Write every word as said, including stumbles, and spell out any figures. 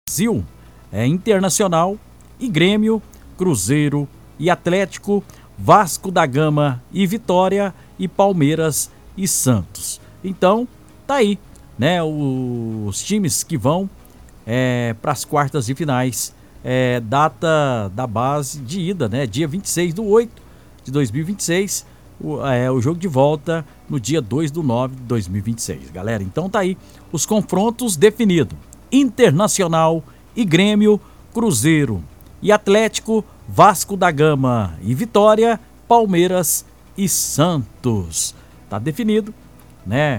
Brasil, é Internacional e Grêmio, Cruzeiro e Atlético, Vasco da Gama e Vitória e Palmeiras e Santos. Então, tá aí, né, os times que vão é, para as quartas de finais. É, data da base de ida, né? Dia vinte e seis do oito de dois mil e vinte e seis. O, é, o jogo de volta no dia dois do nove de dois mil e vinte e seis, galera. Então tá aí os confrontos definidos: Internacional e Grêmio, Cruzeiro e Atlético, Vasco da Gama e Vitória, Palmeiras e Santos. Tá definido, né?